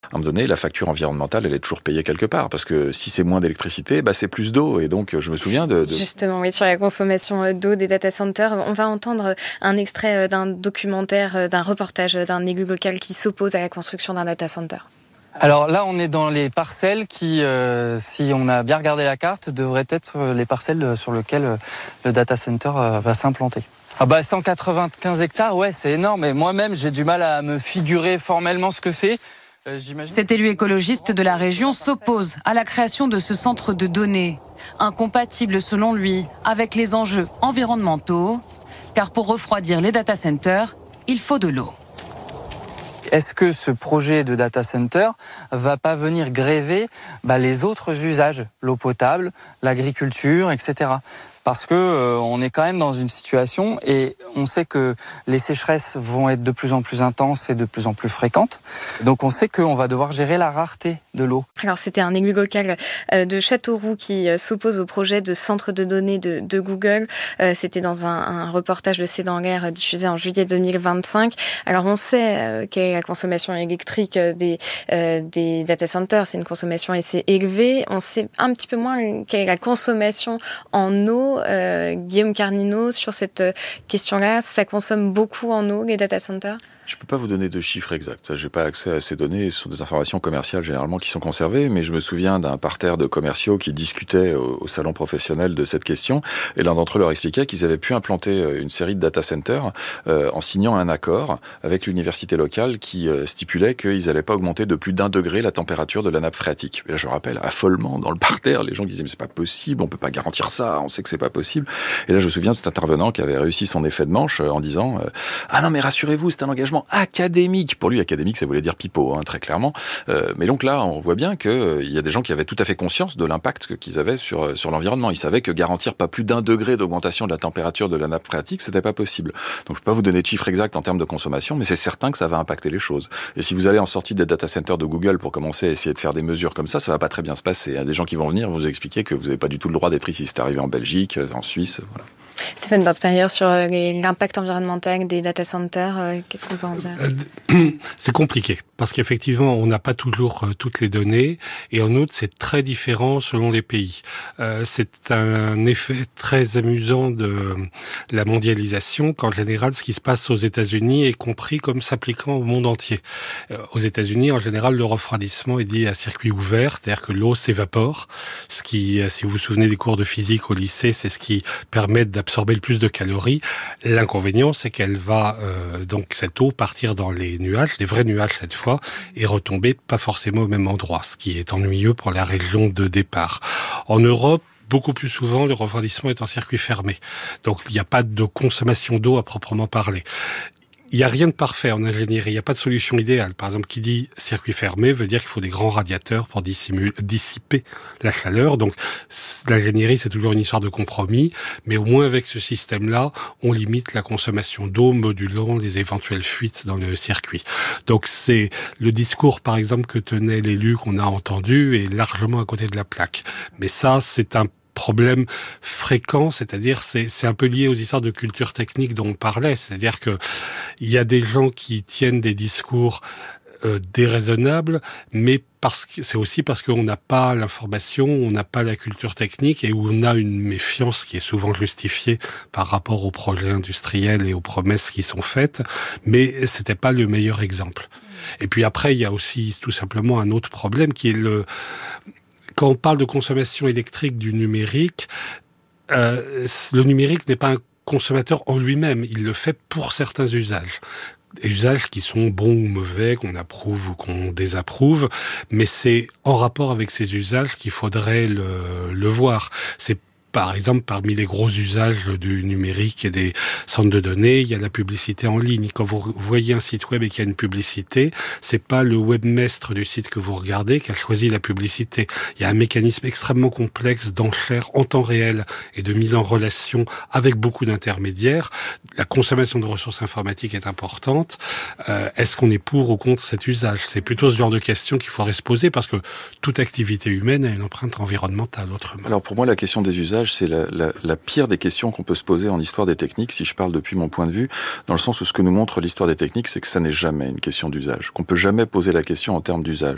À un moment donné, la facture environnementale, elle est toujours payée quelque part, parce que si c'est moins d'électricité, c'est plus d'eau. Et donc, je me souviens de... Justement, oui, sur la consommation d'eau des data centers, on va entendre un extrait d'un documentaire, d'un reportage d'un élu local qui s'oppose à la construction d'un data center. Alors là, on est dans les parcelles qui, si on a bien regardé la carte, devraient être les parcelles sur lesquelles le data center va s'implanter. 195 hectares, ouais, c'est énorme. Et moi-même, j'ai du mal à me figurer formellement ce que c'est. Cet élu écologiste de la région s'oppose à la création de ce centre de données, incompatible selon lui avec les enjeux environnementaux, car pour refroidir les data centers, il faut de l'eau. Est-ce que ce projet de data center va pas venir gréver les autres usages, l'eau potable, l'agriculture, etc. Parce que on est quand même dans une situation et on sait que les sécheresses vont être de plus en plus intenses et de plus en plus fréquentes. Donc on sait qu'on va devoir gérer la rareté de l'eau. Alors c'était un élu local de Châteauroux qui s'oppose au projet de centre de données de Google. C'était dans un reportage de C'est dans l'air diffusé en juillet 2025. Alors on sait quelle est la consommation électrique des data centers. C'est une consommation assez élevée. On sait un petit peu moins quelle est la consommation en eau. Guillaume Carnino, sur cette question-là, ça consomme beaucoup en eau, les data centers ? Je peux pas vous donner de chiffres exacts. J'ai pas accès à ces données. Ce sont des informations commerciales généralement qui sont conservées, mais je me souviens d'un parterre de commerciaux qui discutaient au salon professionnel de cette question, et l'un d'entre eux leur expliquait qu'ils avaient pu implanter une série de data centers en signant un accord avec l'université locale qui stipulait qu'ils allaient pas augmenter de plus d'1 degré la température de la nappe phréatique. Et là, je rappelle, affolement dans le parterre, les gens qui disaient mais c'est pas possible, on peut pas garantir ça, on sait que c'est pas possible. Et là, je me souviens de cet intervenant qui avait réussi son effet de manche en disant ah non mais rassurez-vous, c'est un engagement académique. Pour lui, académique, ça voulait dire pipeau, très clairement. Mais donc là, on voit bien qu'il y a des gens qui avaient tout à fait conscience de l'impact qu'ils avaient sur l'environnement. Ils savaient que garantir pas plus d'1 degré d'augmentation de la température de la nappe phréatique, c'était pas possible. Donc je peux pas vous donner de chiffres exacts en termes de consommation, mais c'est certain que ça va impacter les choses. Et si vous allez en sortie des data centers de Google pour commencer à essayer de faire des mesures comme ça va pas très bien se passer. Il y a des gens qui vont venir vous expliquer que vous n'avez pas du tout le droit d'être ici. C'est arrivé en Belgique, en Suisse, voilà. Stéphane Bortsperrier, sur l'impact environnemental des data centers, qu'est-ce qu'on peut en dire ? C'est compliqué, parce qu'effectivement, on n'a pas toujours toutes les données, et en outre, c'est très différent selon les pays. C'est un effet très amusant de la mondialisation, qu'en général, ce qui se passe aux États-Unis est compris comme s'appliquant au monde entier. Aux États-Unis, en général, le refroidissement est dit à circuit ouvert, c'est-à-dire que l'eau s'évapore, ce qui, si vous vous souvenez des cours de physique au lycée, c'est ce qui permet d'absorber le plus de calories. L'inconvénient, c'est qu'elle va donc cette eau partir dans les nuages, les vrais nuages cette fois, et retomber pas forcément au même endroit, ce qui est ennuyeux pour la région de départ. En Europe, beaucoup plus souvent, le refroidissement est en circuit fermé. Donc, il n'y a pas de consommation d'eau à proprement parler. Il n'y a rien de parfait en ingénierie, il n'y a pas de solution idéale. Par exemple, qui dit circuit fermé veut dire qu'il faut des grands radiateurs pour dissiper la chaleur. Donc, l'ingénierie, c'est toujours une histoire de compromis, mais au moins avec ce système-là, on limite la consommation d'eau, modulant les éventuelles fuites dans le circuit. Donc, c'est le discours, par exemple, que tenait l'élu qu'on a entendu est largement à côté de la plaque. Mais ça, c'est un problème fréquent, c'est-à-dire c'est un peu lié aux histoires de culture technique dont on parlait, c'est-à-dire que il y a des gens qui tiennent des discours déraisonnables, mais c'est aussi parce qu'on n'a pas l'information, on n'a pas la culture technique et où on a une méfiance qui est souvent justifiée par rapport aux projets industriels et aux promesses qui sont faites, mais c'était pas le meilleur exemple. Et puis après, il y a aussi tout simplement un autre problème qui est quand on parle de consommation électrique du numérique, le numérique n'est pas un consommateur en lui-même, il le fait pour certains usages. Des usages qui sont bons ou mauvais, qu'on approuve ou qu'on désapprouve, mais c'est en rapport avec ces usages qu'il faudrait le voir. C'est par exemple, parmi les gros usages du numérique et des centres de données, il y a la publicité en ligne. Quand vous voyez un site web et qu'il y a une publicité, c'est pas le webmestre du site que vous regardez qui a choisi la publicité. Il y a un mécanisme extrêmement complexe d'enchères en temps réel et de mise en relation avec beaucoup d'intermédiaires. La consommation de ressources informatiques est importante. Est-ce qu'on est pour ou contre cet usage ? C'est plutôt ce genre de questions qu'il faudrait se poser parce que toute activité humaine a une empreinte environnementale autrement. Alors pour moi, la question des usages, c'est la pire des questions qu'on peut se poser en histoire des techniques, si je parle depuis mon point de vue, dans le sens où ce que nous montre l'histoire des techniques, c'est que ça n'est jamais une question d'usage, qu'on peut jamais poser la question en termes d'usage.